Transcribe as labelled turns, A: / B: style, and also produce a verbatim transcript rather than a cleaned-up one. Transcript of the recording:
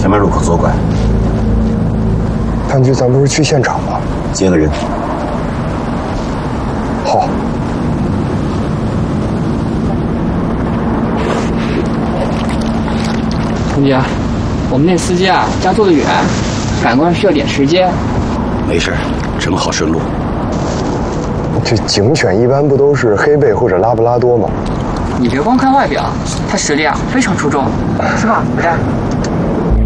A: 前门入口左拐。
B: 潘局，咱不是去现场吗？
A: 接个人。
B: 好。
C: 同学，我们那司机啊，家住得远，赶过来需要点时间。
A: 没事，正好顺路。
B: 这警犬一般不都是黑背或者拉布拉多吗？
C: 你别光看外表，他实力啊非常出众，是吧，不带？